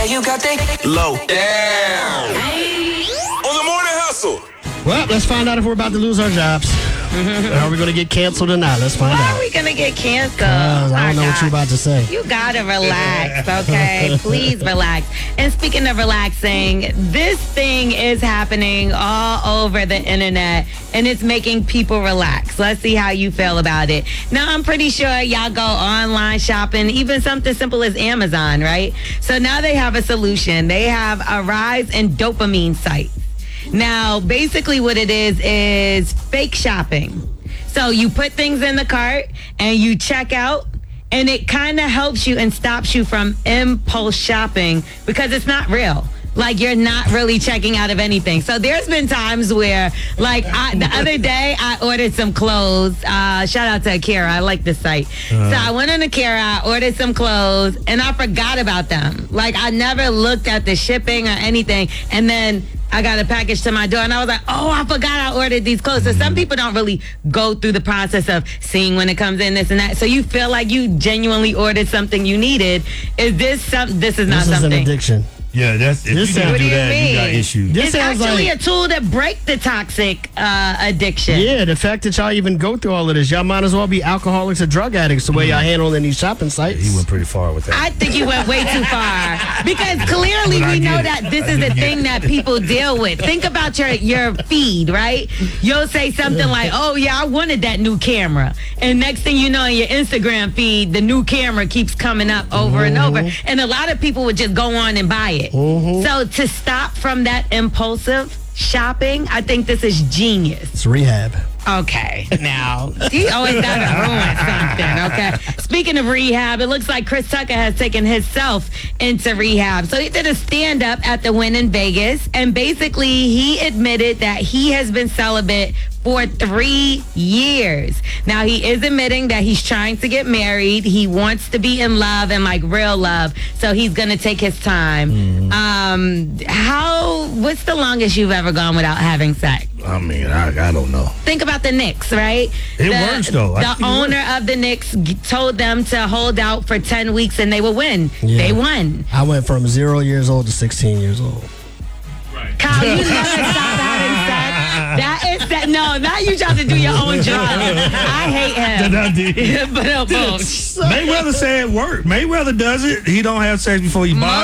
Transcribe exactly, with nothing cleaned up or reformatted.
Yeah, you got that low down. On the morning hustle. Well, let's find out if we're about to lose our jobs. Are we going to get canceled or not? Let's find Why out. are we going to get canceled? Uh, I don't know what you're about to say. You got to relax, okay? Please relax. And speaking of relaxing, this thing is happening all over the internet, and it's making people relax. Let's see how you feel about it. Now, I'm pretty sure y'all go online shopping, even something simple as Amazon, right? So now they have a solution. They have a rise in dopamine sites. Now, basically what it is is fake shopping. So you put things in the cart and you check out, and it kind of helps you and stops you from impulse shopping because it's not real. Like, you're not really checking out of anything. So there's been times where, like, I, the other day, I ordered some clothes. Uh, shout out to Akira. I like this site. Uh, so I went on Akira, I ordered some clothes, and I forgot about them. Like, I never looked at the shipping or anything. And then I got a package to my door, and I was like, oh, I forgot I ordered these clothes. So some people don't really go through the process of seeing when it comes in, this and that. So you feel like you genuinely ordered something you needed. Is this some? This is not this something. This is an addiction. Yeah, that's if this you what do do that, you, you got issues. This it's sounds actually like, a tool to break the toxic uh, addiction. Yeah, the fact that y'all even go through all of this, y'all might as well be alcoholics or drug addicts the way y'all handling these shopping sites. He went pretty far with that. I think you went way too far because clearly But I we know get it. that this I is do a get thing it. that people deal with. Think about your your feed, right? You'll say something like, "Oh yeah, I wanted that new camera," and next thing you know, in your Instagram feed, the new camera keeps coming up over Mm-hmm. and over, and a lot of people would just go on and buy it. Mm-hmm. So to stop from that impulsive shopping, I think this is genius. It's rehab. Okay, now, he always got to ruin something, okay? Speaking of rehab, it looks like Chris Tucker has taken himself into rehab. So he did a stand-up at the Wynn in Vegas, and basically he admitted that he has been celibate for three years. Now, he is admitting that he's trying to get married. He wants to be in love and, like, real love, so he's going to take his time. Mm. Um, how, what's the longest you've ever gone without having sex? I mean, I, I don't know. Think about the Knicks, right? It the, works, though. I The think it owner works. of the Knicks g- told them to hold out for ten weeks and they would win. Yeah. They won. I went from zero years old to sixteen years old. Kyle, you never stop having sex. That is that. No, now you trying to do your own job. I hate him. That I did. but uh, boom. Mayweather said it worked. Mayweather does it. He don't have sex before he boxes.